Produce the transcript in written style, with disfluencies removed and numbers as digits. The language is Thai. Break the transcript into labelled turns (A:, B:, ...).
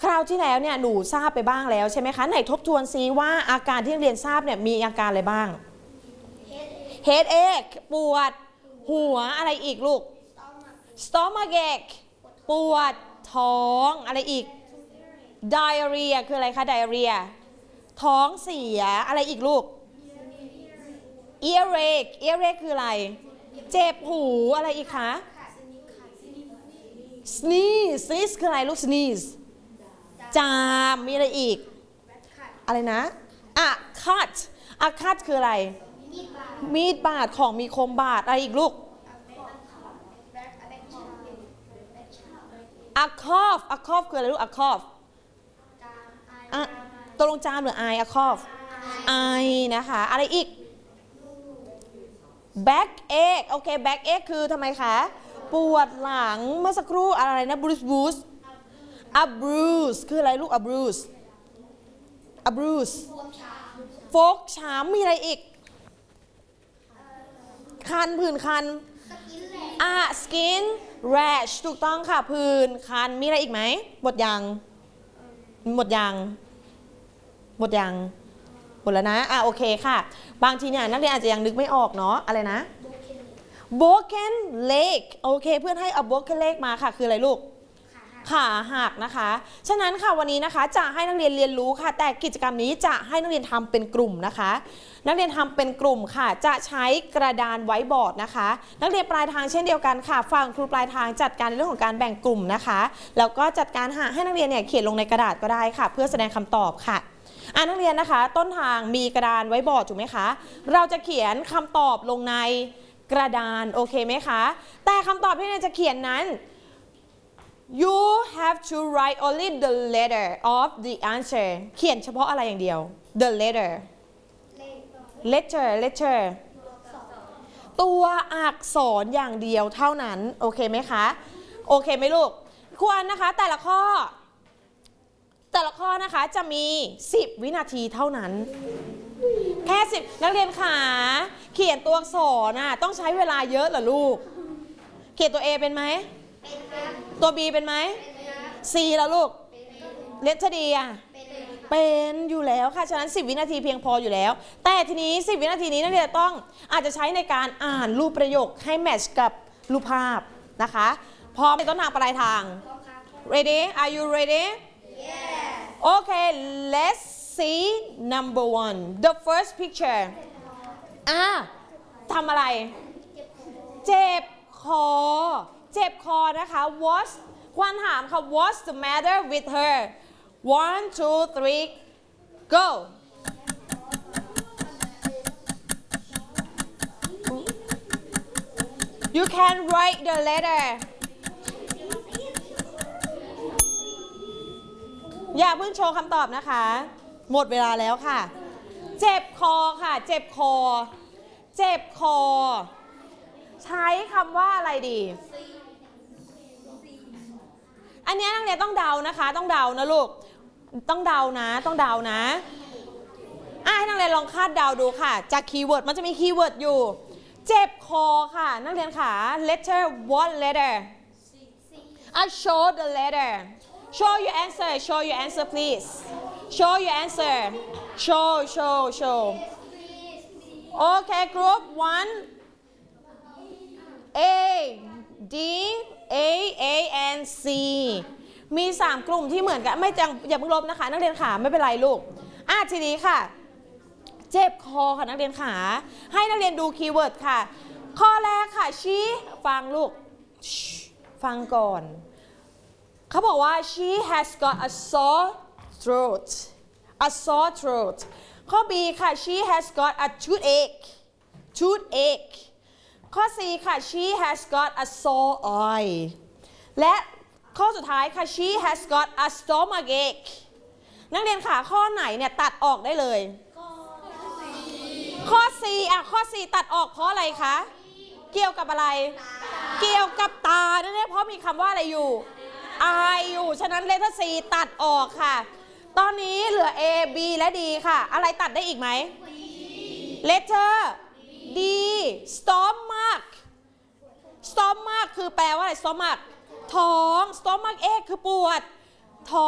A: คราวที่แล้วเนี่ยหนูทราบไปบ้างแล้วใช่ไหมคะไหนทบทวนซิว่าอาการที่นักเรียนทราบเนี่ยมีอาการอะไรบ้าง headache ปวดหัวอะไรอีกลูก stomachache ปวดท้องอะไรอีก diarrhea คืออะไรคะ diarrhea ท้องเสียอะไรอีกลูก earache คืออะไรเจ็บหูอะไรอีกคะ sneeze คืออะไรลูก sneeze จามมีอะไรอีกอะไรนะcut คืออะไรมีดบาดของมีคมบาดอะไรอีกลูก a cough คืออะไรลูก a cough ตกลงจามหรือไอ a cough ไอนะคะอะไรอีก backache โอเค backache คือทำไมคะปวดหลังเมื่อสักครู่อะไรนะ bruise a bruise คืออะไรลูก a bruise ฟกช้ำมีอะไรอีกคันผื่นคันskin rash ถูกต้องค่ะผื่นคันมีอะไรอีกไหมหมดยังหมดแล้วนะโอเคค่ะบางทีเนี่ยนักเรียนอาจจะยังนึกไม่ออกเนาะอะไรนะ broken leg โอเคเพื่อนให้เอา broken leg มาค่ะคืออะไรลูกขาหักนะคะฉะนั้นค่ะวันนี้นะคะจะให้นักเรียนเรียนรู้ค่ะแต่กิจกรรมนี้จะให้นักเรียนทำเป็นกลุ่มนะคะนักเรียนทำเป็นกลุ่มค่ะจะใช้กระดานไว้บอร์ดนะคะนักเรียนปลายทางเช่นเดียวกันค่ะฟังครูปลายทางจัดการในเรื่องของการแบ่งกลุ่มนะคะแล้วก็จัดการให้นักเรียนเนี่ยเขียนลงในกระดาษก็ได้ค่ะเพื่อแสดงคำตอบค่ะนักเรียนนะคะต้นทางมีกระดานไว้บอร์ดถูกไหมคะเราจะเขียนคำตอบลงในกระดานโอเคไหมคะแต่คำตอบที่นักเรียนจะเขียนนั้นYou have to write only the letter of the answer เขียนเฉพาะอะไรอย่างเดียว the letter ตัวอักษรอย่างเดียวเท่านั้นโอเคไหมคะโอเคไหมลูกควรนะคะแต่ละข้อนะคะจะมี10วินาทีเท่านั้นแค่10นักเรียนขาเขียนตัวอักษรต้องใช้เวลาเยอะเหรอลูกเขียนตัว A เป็นไหมตัว B เป็นไหม C แล้วลูกเลตเตอร์ D เป็นอยู่แล้วค่ะฉะนั้น10วินาทีเพียงพออยู่แล้วแต่ทีนี้10วินาทีนี้นักเรียนต้องอาจจะใช้ในการอ่านรูปประโยคให้แมทช์กับรูปภาพนะคะพร้อมในต้นทางปลายทาง ready are you ready yeah okay let's see number 1 the first picture ทำอะไรเจ็บคอนะคะควรถามค่ะ what's the matter with her 1 2 3 go you can write the letter อย่าเพิ่งโชว์คำตอบนะคะหมดเวลาแล้วค่ะเจ็บคอค่ะเจ็บคอใช้คำว่าอะไรดีอันนี้นักเรียนต้องเดานะคะต้องเดานะลูกต้องเดานะให้นักเรียนลองคาดเดาดูค่ะจากคีย์เวิร์ดมันจะมีคีย์เวิร์ดอยู่เจ็บคอค่ะนักเรียนค่ะ letter what letter show the letter show your answer please show your answer show okay group 1 A D A and C มี3กลุ่มที่เหมือนกันอย่าเพิ่งลบนะคะนักเรียนขาไม่เป็นไรลูกทีนี้ค่ะเจ็บคอค่ะนักเรียนขาให้นักเรียนดูคีย์เวิร์ดค่ะข้อแรกค่ะชี้ฟังลูกฟังก่อนเขาบอกว่า she has got a sore throat ข้อ B ค่ะ she has got a toothache ข้อ C ค่ะ she has got a sore eye และข้อสุดท้ายค่ะ she has got a stomachache นักเรียนค่ะข้อไหนเนี่ยตัดออกได้เลยข้อ C ข้อ C ตัดออกเพราะอะไรคะเกี่ยวกับอะไรเกี่ยวกับตานั่นเองเพราะมีคำว่าอะไรอยู่ I อยู่ฉะนั้นเลข C ตัดออกค่ะตอนนี้เหลือ A B และ D ค่ะอะไรตัดได้อีกไหม letter D stomach คือแปลว่าอะไร stomach ท้อง stomach ache คือปวด